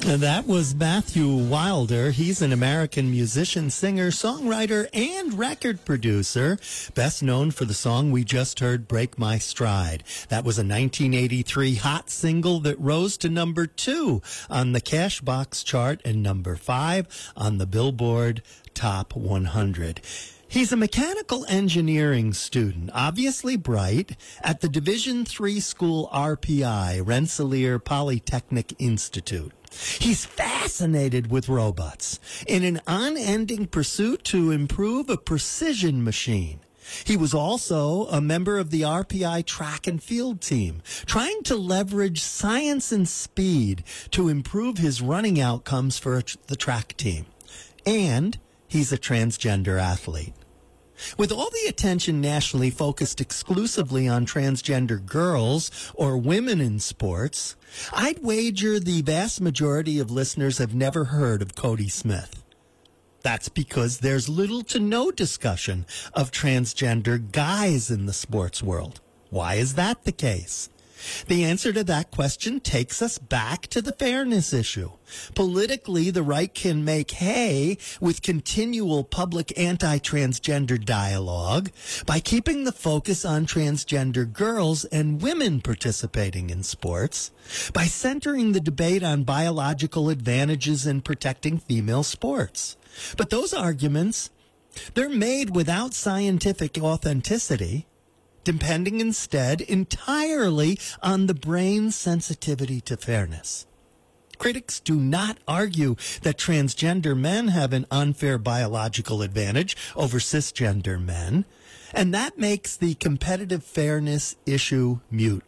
And that was Matthew Wilder. He's an American musician, singer, songwriter, and record producer, best known for the song we just heard, Break My Stride. That was a 1983 hot single that rose to number 2 on the Cashbox chart and number 5 on the Billboard Top 100. He's a mechanical engineering student, obviously bright, at the Division III school RPI, Rensselaer Polytechnic Institute. He's fascinated with robots in an unending pursuit to improve a precision machine. He was also a member of the RPI track and field team, trying to leverage science and speed to improve his running outcomes for the track team. And he's a transgender athlete. With all the attention nationally focused exclusively on transgender girls or women in sports, I'd wager the vast majority of listeners have never heard of Cody Smith. That's because there's little to no discussion of transgender guys in the sports world. Why is that the case? The answer to that question takes us back to the fairness issue. Politically, the right can make hay with continual public anti-transgender dialogue by keeping the focus on transgender girls and women participating in sports, by centering the debate on biological advantages in protecting female sports. But those arguments, they're made without scientific authenticity, depending instead entirely on the brain's sensitivity to fairness. Critics do not argue that transgender men have an unfair biological advantage over cisgender men, and that makes the competitive fairness issue moot.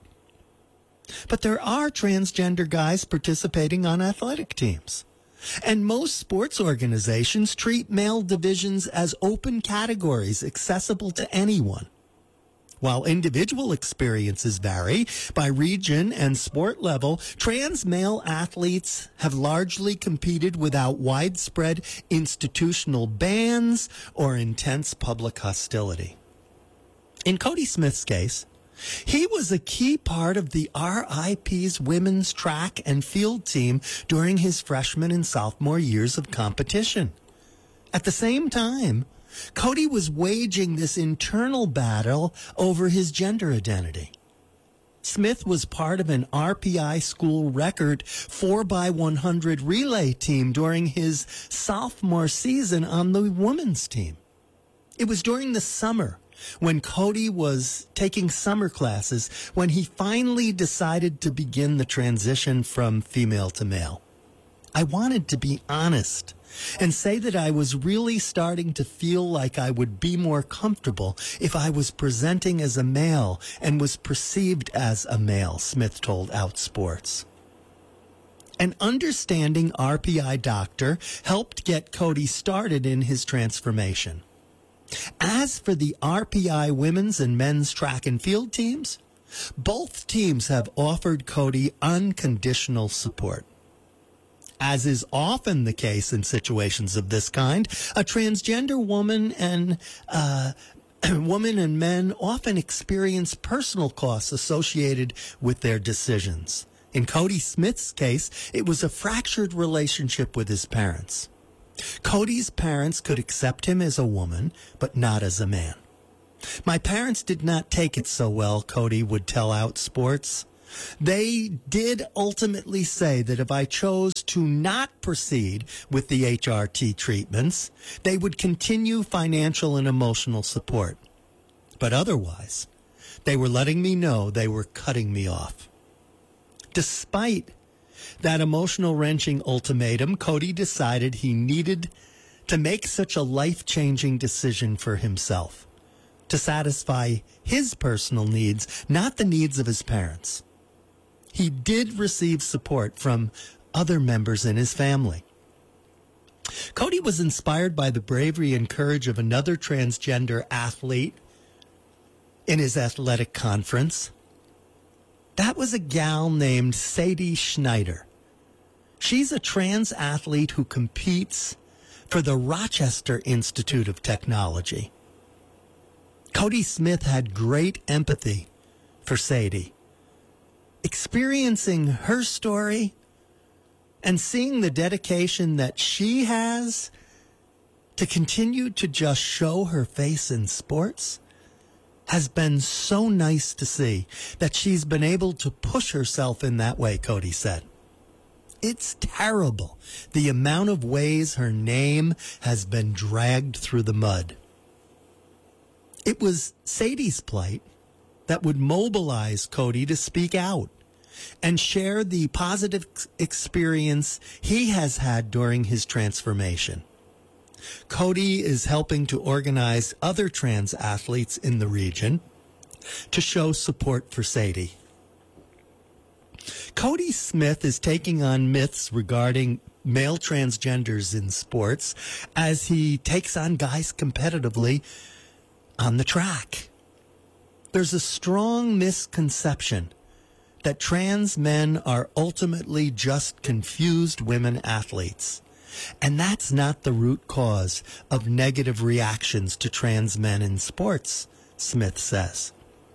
But there are transgender guys participating on athletic teams. And most sports organizations treat male divisions as open categories accessible to anyone. While individual experiences vary by region and sport level, trans male athletes have largely competed without widespread institutional bans or intense public hostility. In Cody Smith's case, he was a key part of the RIP's women's track and field team during his freshman and sophomore years of competition. At the same time, Cody was waging this internal battle over his gender identity. Smith was part of an RPI school record 4x100 relay team during his sophomore season on the women's team. It was during the summer when Cody was taking summer classes when he finally decided to begin the transition from female to male. I wanted to be honest and say that I was really starting to feel like I would be more comfortable if I was presenting as a male and was perceived as a male, Smith told Outsports. An understanding RPI doctor helped get Cody started in his transformation. As for the RPI women's and men's track and field teams, both teams have offered Cody unconditional support. As is often the case in situations of this kind, a transgender woman and men often experience personal costs associated with their decisions. In Cody Smith's case, it was a fractured relationship with his parents. Cody's parents could accept him as a woman, but not as a man. My parents did not take it so well, Cody would tell Outsports. They did ultimately say that if I chose to not proceed with the HRT treatments, they would continue financial and emotional support. But otherwise, they were letting me know they were cutting me off. Despite that emotional wrenching ultimatum, Cody decided he needed to make such a life-changing decision for himself, to satisfy his personal needs, not the needs of his parents. He did receive support from other members in his family. Cody was inspired by the bravery and courage of another transgender athlete in his athletic conference. That was a gal named Sadie Schneider. She's a trans athlete who competes for the Rochester Institute of Technology. Cody Smith had great empathy for Sadie. Experiencing her story And seeing the dedication that she has to continue to just show her face in sports has been so nice to see, that she's been able to push herself in that way, Cody said. It's terrible, the amount of ways her name has been dragged through the mud. It was Sadie's plight that would mobilize Cody to speak out and share the positive experience he has had during his transformation. Cody is helping to organize other trans athletes in the region to show support for Sadie. Cody Smith is taking on myths regarding male transgenders in sports as he takes on guys competitively on the track. There's a strong misconception that trans men are ultimately just confused women athletes. And that's not the root cause of negative reactions to trans men in sports, Smith says.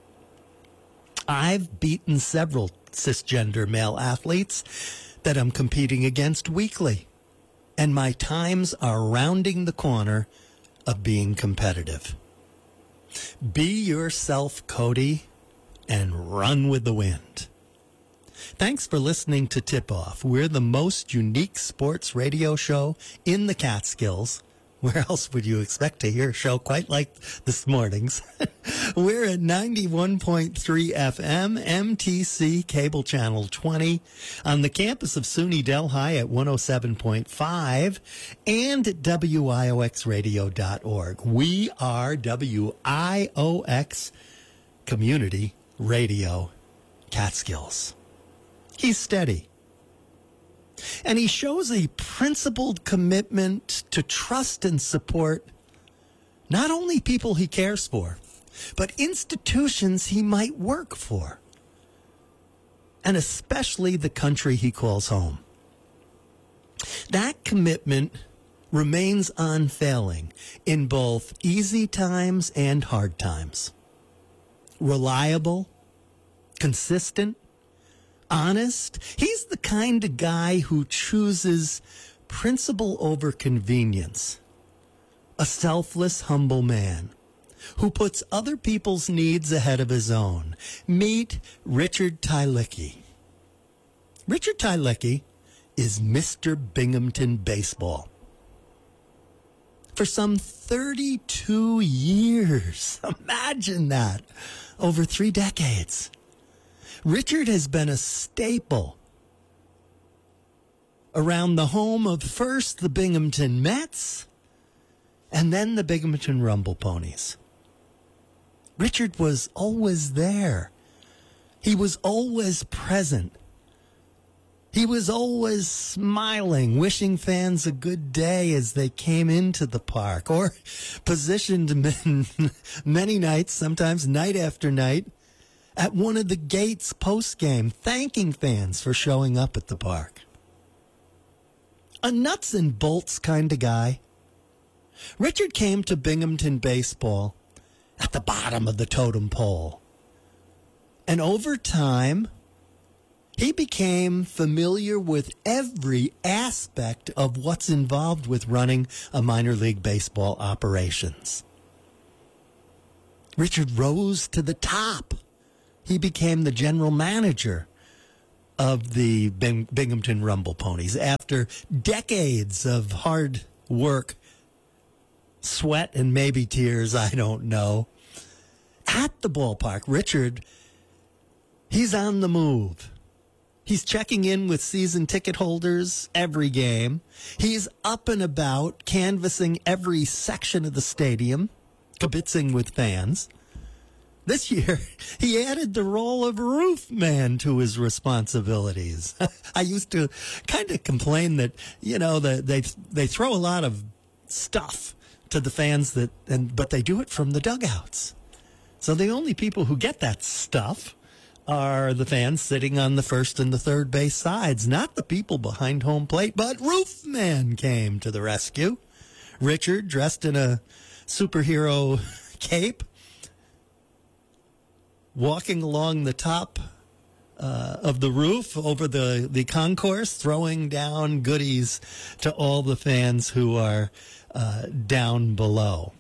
I've beaten several cisgender male athletes that I'm competing against weekly, and my times are rounding the corner of being competitive. Be yourself, Cody, and run with the wind. Thanks for listening to Tip Off. We're the most unique sports radio show in the Catskills. Where else would you expect to hear a show quite like this morning's? We're at 91.3 FM, MTC Cable Channel 20, on the campus of SUNY Delhi at 107.5, and at WIOXradio.org. We are WIOX Community Radio Catskills. He's steady. And he shows a principled commitment to trust and support not only people he cares for, but institutions he might work for, and especially the country he calls home. That commitment remains unfailing in both easy times and hard times. Reliable, consistent, honest. He's the kind of guy who chooses principle over convenience. A selfless, humble man who puts other people's needs ahead of his own. Meet Richard Tylicki. Richard Tylicki is Mr. Binghamton Baseball. For some 32 years, imagine that, over 3 decades. Richard has been a staple around the home of first the Binghamton Mets and then the Binghamton Rumble Ponies. Richard was always there. He was always present. He was always smiling, wishing fans a good day as they came into the park, or positioned many nights, sometimes night after night, at one of the gates post-game, thanking fans for showing up at the park. A nuts and bolts kind of guy. Richard came to Binghamton baseball at the bottom of the totem pole. And over time, he became familiar with every aspect of what's involved with running a minor league baseball operations. Richard rose to the top. He became the general manager of the Binghamton Rumble Ponies after decades of hard work, sweat, and maybe tears, I don't know. At the ballpark, Richard, he's on the move. He's checking in with season ticket holders every game. He's up and about, canvassing every section of the stadium, kibitzing with fans. This year, he added the role of roof man to his responsibilities. I used to kind of complain that, they throw a lot of stuff to the fans but they do it from the dugouts. So the only people who get that stuff are the fans sitting on the first and the third base sides, not the people behind home plate. But roof man came to the rescue. Richard, dressed in a superhero cape, walking along the top of the roof over the concourse, throwing down goodies to all the fans who are down below.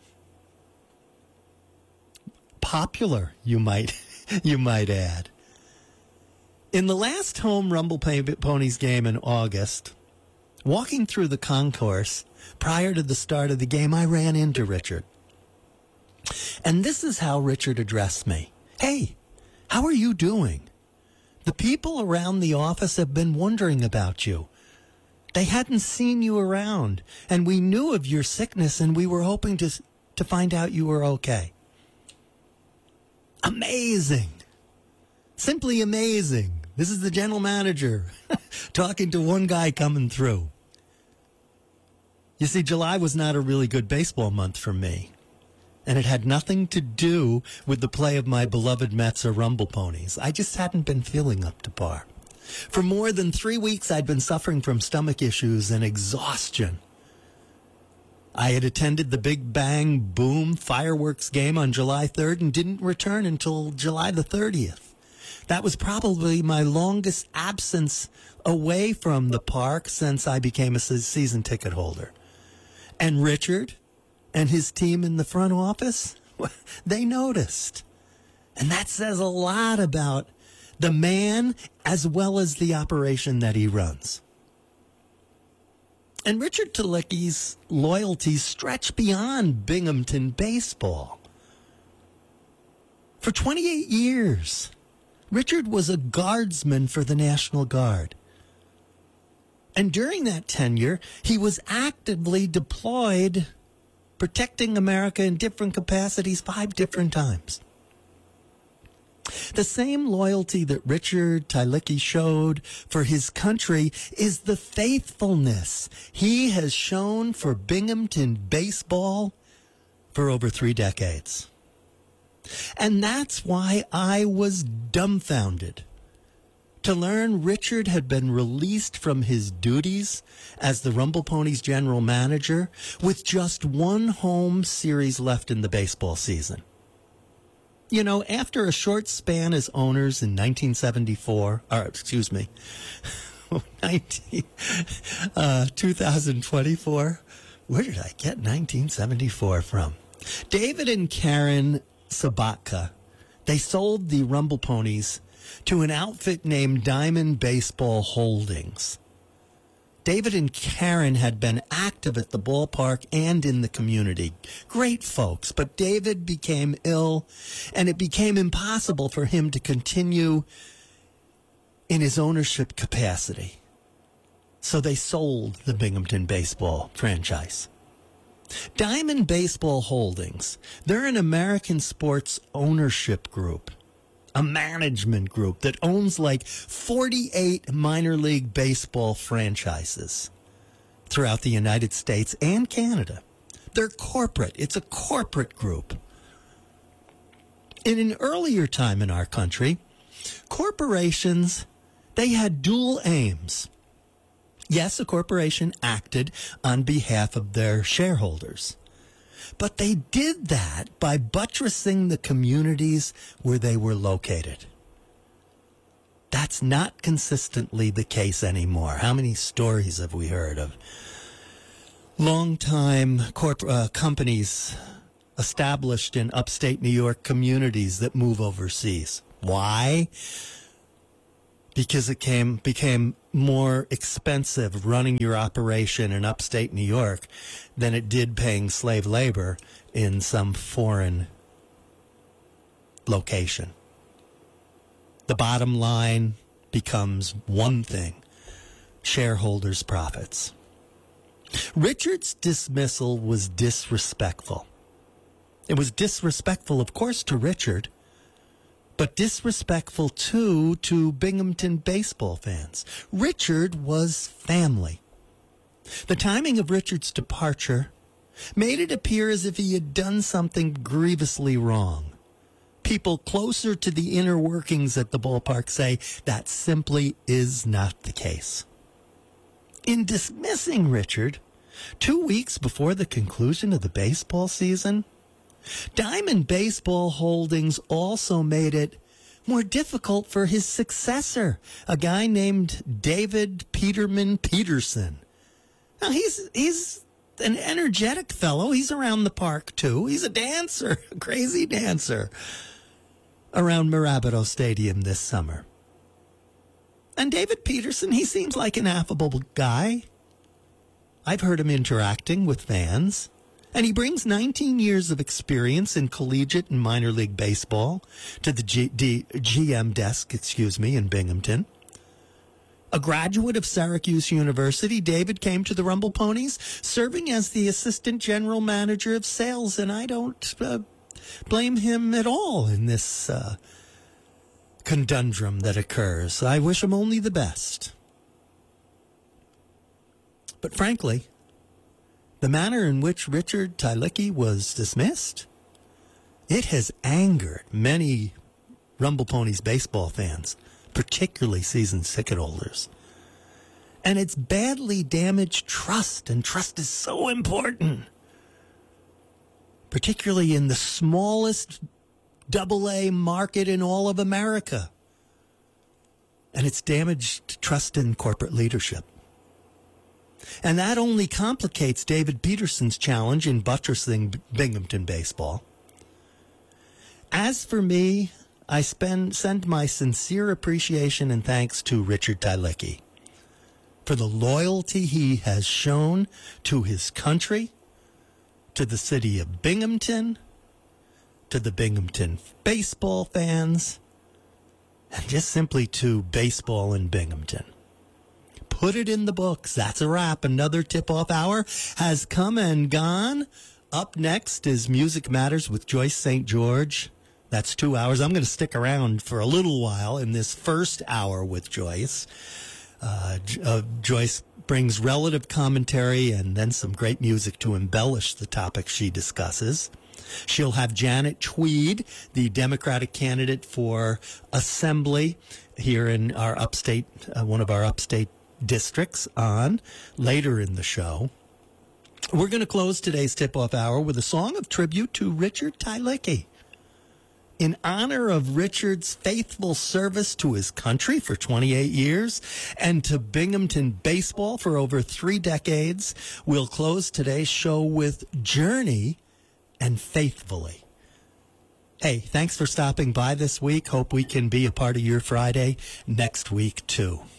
Popular, you might add. In the last home Rumble Ponies game in August, walking through the concourse prior to the start of the game, I ran into Richard. And this is how Richard addressed me. "Hey, how are you doing? The people around the office have been wondering about you. They hadn't seen you around, and we knew of your sickness, and we were hoping to find out you were okay." Amazing. Simply amazing. This is the general manager talking to one guy coming through. You see, July was not a really good baseball month for me. And it had nothing to do with the play of my beloved Mets or Rumble Ponies. I just hadn't been feeling up to par. For more than 3 weeks, I'd been suffering from stomach issues and exhaustion. I had attended the Big Bang Boom fireworks game on July 3rd and didn't return until July the 30th. That was probably my longest absence away from the park since I became a season ticket holder. And Richard and his team in the front office, they noticed. And that says a lot about the man as well as the operation that he runs. And Richard Talicki's loyalties stretch beyond Binghamton baseball. For 28 years, Richard was a guardsman for the National Guard. And during that tenure, he was actively deployed protecting America in different capacities 5 different times. The same loyalty that Richard Talicki showed for his country is the faithfulness he has shown for Binghamton baseball for over 3 decades. And that's why I was dumbfounded to learn Richard had been released from his duties as the Rumble Ponies general manager with just 1 home series left in the baseball season. You know, after a short span as owners in 2024, where did I get 1974 from? David and Karen Sabatka, they sold the Rumble Ponies to an outfit named Diamond Baseball Holdings. David and Karen had been active at the ballpark and in the community. Great folks, but David became ill, and it became impossible for him to continue in his ownership capacity. So they sold the Binghamton baseball franchise. Diamond Baseball Holdings, they're an American sports ownership group, a management group that owns like 48 minor league baseball franchises throughout the United States and Canada. They're corporate. It's a corporate group. In an earlier time in our country, corporations, they had dual aims. Yes, a corporation acted on behalf of their shareholders, but they did that by buttressing the communities where they were located. That's not consistently the case anymore. How many stories have we heard of long-time companies established in upstate New York communities that move overseas? Why? Because it became more expensive running your operation in upstate New York than it did paying slave labor in some foreign location. The bottom line becomes one thing: shareholders' profits. Richard's dismissal was disrespectful. It was disrespectful, of course, to Richard, but disrespectful, too, to Binghamton baseball fans. Richard was family. The timing of Richard's departure made it appear as if he had done something grievously wrong. People closer to the inner workings at the ballpark say that simply is not the case. In dismissing Richard 2 weeks before the conclusion of the baseball season, Diamond Baseball Holdings also made it more difficult for his successor, a guy named David Peterman Peterson. Now, he's an energetic fellow. He's around the park, too. He's a dancer, a crazy dancer, around Mirabito Stadium this summer. And David Peterson, he seems like an affable guy. I've heard him interacting with fans. And he brings 19 years of experience in collegiate and minor league baseball to the GM desk, in Binghamton. A graduate of Syracuse University, David came to the Rumble Ponies serving as the assistant general manager of sales, and I don't blame him at all in this conundrum that occurs. I wish him only the best. But frankly, the manner in which Richard Tylicki was dismissed, it has angered many Rumble Ponies baseball fans, particularly season ticket holders. And it's badly damaged trust, and trust is so important, particularly in the smallest AA market in all of America. And it's damaged trust in corporate leadership. And that only complicates David Peterson's challenge in buttressing Binghamton baseball. As for me, I send my sincere appreciation and thanks to Richard Tylicki for the loyalty he has shown to his country, to the city of Binghamton, to the Binghamton baseball fans, and just simply to baseball in Binghamton. Put it in the books. That's a wrap. Another tip-off hour has come and gone. Up next is Music Matters with Joyce St. George. That's 2 hours. I'm going to stick around for a little while in this first hour with Joyce. Joyce brings relative commentary and then some great music to embellish the topics she discusses. She'll have Janet Tweed, the Democratic candidate for Assembly here in our upstate, one of our upstate districts, on later in the show. We're going to close today's tip-off hour with a song of tribute to Richard Tylicki. In honor of Richard's faithful service to his country for 28 years and to Binghamton baseball for over 3 decades, we'll close today's show with Journey and Faithfully. Hey, thanks for stopping by this week. Hope we can be a part of your Friday next week, too.